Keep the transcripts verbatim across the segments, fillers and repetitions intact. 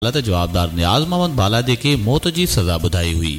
अदालत जवाबदार नियाज़ मोहम्मद बालादे खे मौत जी सज़ा ॿुधाई हुई।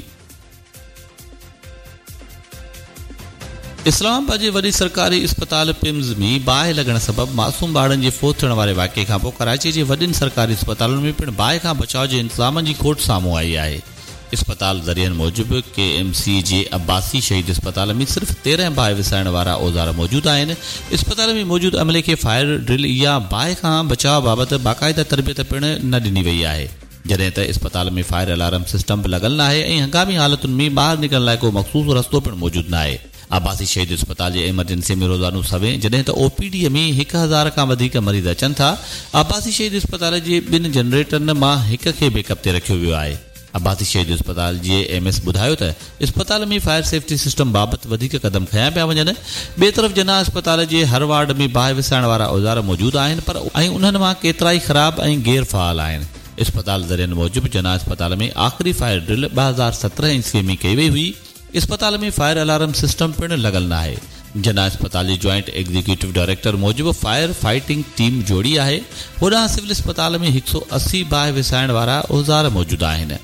इस्लामाबाद जे वॾे सरकारी इस्पताल पिम्स में बाहि लॻण सबबि मासूम ॿारनि जे फोत थियण वारे वाक़े खां पोइ कराची जे वॾनि सरकारी इस्पतालुनि में पिणु बाहि खां बचाव जे इंतज़ामनि जी खोट साम्हूं आई आहे। इस्पताल ज़रियनि मूजिबि के एम सी जे अब्बासी शहीद इस्पताल में सिर्फ़ तेरहं बाहि विसाइण वारा औज़ार मौजूदु आहिनि। इस्पताल में मौजूदु अमले खे फायर ड्रिल या बाहि खां बचाव बाबति बाक़ाइदा तरबियत पिणु न ॾिनी वई आहे, जॾहिं त इस्पताल में फायर अलार्म सिस्टम बि लॻल न आहे ऐं हंगामी हालतुनि में ॿाहिरि निकिरण लाइ को मख़सूस रस्तो पिणु मौजूदु न आहे। आबासी शहीद इस्पताल जे एमरजेंसी में रोज़ानो सवें जॾहिं त ओपीडी में हिकु हज़ार खां वधीक मरीज़ अचनि था। आबासी शहीद इस्पताल जे ॿिनि जनरेटरनि मां हिक खे बैकअप ते रखियो वियो आहे। आबासी शहीद इस्पताल जे एम एस ॿुधायो त इस्पताल में फायर सेफ्टी सिस्टम बाबति वधीक क़दम खयां पिया वञनि। ॿिए तरफ़ जना इस्पताल जे हर वार्ड में बाहि विसाइण वारा औज़ार मौजूदु आहिनि, पर ऐं उन्हनि मां केतिरा ई ख़राब ऐं गैर फ़ाल आहिनि। इस्पताल ज़रियनि मूजिबि जना इस्पताल में आख़िरी फायर ड्रिल ॿ हज़ार सत्रहं ईस्वी में कई वई हुई। इस्पताल में फायर अलार्म सिस्टम पिणु लॻल न आहे। जना इस्पताल जी जॉइंट एग्जीक्यूटिव डायरेक्टर मूजिबि फायर फाइटिंग टीम जोड़ी आहे। होॾां सिविल इस्पताल में हिकु सौ असी बाहि विसाइण वारा औज़ार मौजूदु आहिनि।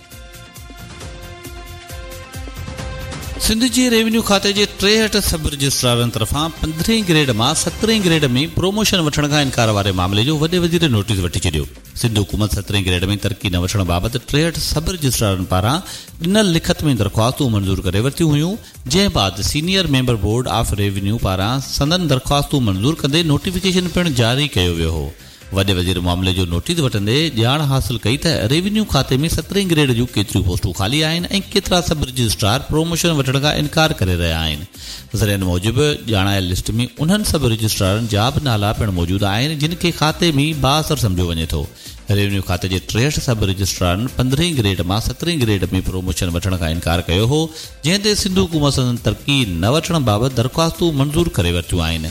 सिंध जे रेवेन्यू खाते जे टेहठि सब रजिस्ट्रारनि तरफ़ां पंद्रहीं ग्रेड मां सत्रहीं ग्रेड में प्रोमोशन वठण खां इनकार वारे मामले जो वॾे वज़ीर नोटिस वठी छॾियो। सिंध हुकूमत सत्रहीं ग्रेड में तरक़ी न वठण बाबति टेहठि सब रजिस्ट्रारनि पारां ॾिनल लिखत में दरख़्वास्तूं मंज़ूर करे वरितियूं हुयूं, जंहिं बाद senior member board of revenue पारां संदन दरख़्वास्तूं मंज़ूर कंदे नोटिफिकेशन पिणु जारी कयो वियो हो। वॾे वज़ीर मामले जो नोटिस वठंदे ॼाण हासिल कई त रेवेन्यू खाते में सत्रहीं ग्रेड जूं केतिरियूं पोस्टूं ख़ाली आहिनि ऐं केतिरा सब रजिस्ट्रार प्रोमोशन वठण खां इनकार करे रहिया आहिनि। ज़रियनि मूजिबि ॼाणायल लिस्ट में उन्हनि सब रजिस्ट्रारनि जा बि नाला पिणु मौजूदु आहिनि जिन खे खाते में बाअसर सम्झो वञे थो। रेवेन्यू खाते जे टेहठि सब रजिस्ट्रारनि पंद्रहीं ग्रेड मां सत्रहीं ग्रेड में प्रोमोशन वठण खां इनकार कयो हो, जंहिं ते सिंध हुकूमत सां तरक़ी न वठण बाबति दरख़्वास्तूं मंज़ूर करे वरितियूं आहिनि।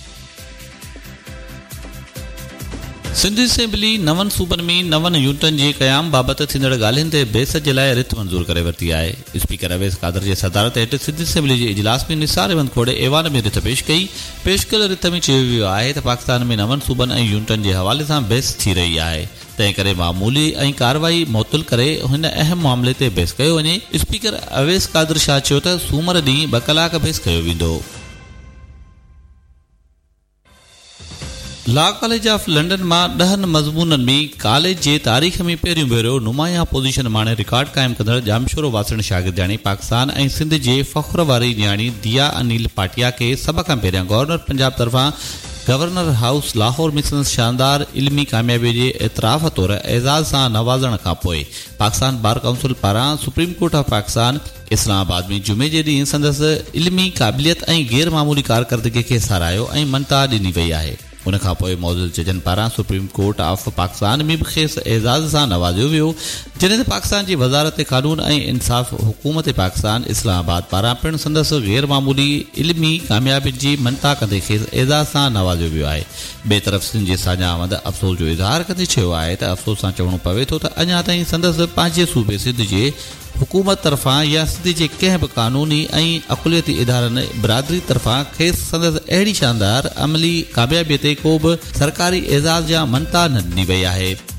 सिंध असेंबली नवनि सूबनि में नवनि यूनिटनि जे क़याम बाबति थींदड़ ॻाल्हियुनि ते बहस जे लाइ रिथ मंज़ूर करे वरिती आहे। स्पीकर अवैस कादर जे सदारत हेठि सिंध असेंबली जे इजलास में निसार अहमद खोड़े ऐवान में रिथ पेश कई। पेश कयल रिथ में चयो वियो आहे त पाकिस्तान में नवनि सूबनि ऐं यूनिटनि जे हवाले सां बहस थी रही आहे, तंहिं करे मामूली ऐं कार्रवाई मुअतल करे हिन अहम मामले ते बहस कयो वञे। स्पीकर अवैस कादर शाह चयो त सूमर ॾींहुं ॿ कलाक बहस कयो वेंदो। लॉ कॉलेज ऑफ लंडन मां ॾहनि मज़मूननि में कॉलेज जे तारीख़ में पहिरियों भेरो नुमाया पोज़ीशन माणे रिकॉर्ड क़ाइमु कंदड़ जामशोरो वासण शागिर्दियाणी पाकिस्तान ऐं सिंध जे फ़ख्र वारी न्याणी दिया अनिल पाटिया खे सभ खां पहिरियां गवर्नर पंजाब तरफ़ां गवर्नर हाउस लाहौर में संदसि शानदार इल्मी कामयाबी जे एतिराफ़ तौरु एज़ाज़ सां नवाज़ण खां पोइ पाकिस्तान बार काउंसिल पारां supreme court of Pakistan Islamabad में जुमे जे ॾींहुं संदसि इल्मी क़ाबिलियत ऐं गैर मामूली कारकर्दगी खे साराहियो ऐं मनता ॾिनी वई आहे। उन खां पोइ मौजूदु जजनि पारां सुप्रीम कोर्ट ऑफ पाकिस्तान में बि खेसि एज़ाज़ सां नवाज़ियो वियो, जॾहिं त पाकिस्तान जी वज़ारत क़ानून ऐं इंसाफ़ हुकूमत पाकिस्तान इस्लामाबाद पारां पिणु संदसि गैर मामूली इल्मी कामयाबी जी मनता कंदे खेसि एज़ाज़ सां नवाज़ियो वियो आहे। ॿिए तरफ़ सिंध जे साॼा अहमद अफ़सोस जो इज़हार कंदे चयो आहे त अफ़सोस सां चवणो पवे थो त अञा ताईं संदसि पंहिंजे सूबे सिंध जे हुकूमत तरफ़ां या सिंध जे कंहिं बि क़ानूनी ऐं अक़लियती इदारनि बिरादरी तरफ़ां खेसि संदसि अहिड़ी शानदार अमली कामयाबीअ ते को बि सरकारी एज़ाज़ या मनता न ॾिनी वई आहे।